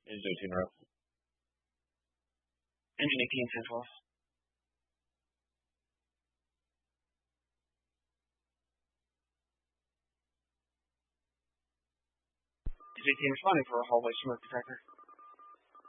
Engine 18 row. Engine 18, 10-12. Engine 18 responding for a hallway smoke detector.